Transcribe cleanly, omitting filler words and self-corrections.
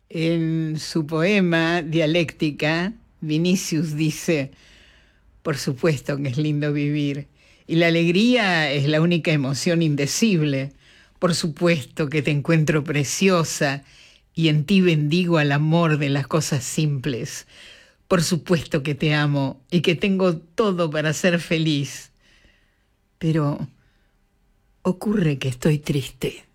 En su poema Dialéctica, Vinicius dice: por supuesto que es lindo vivir, y la alegría es la única emoción indecible. Por supuesto que te encuentro preciosa, y en ti bendigo al amor de las cosas simples. Por supuesto que te amo y que tengo todo para ser feliz. Pero ocurre que estoy triste.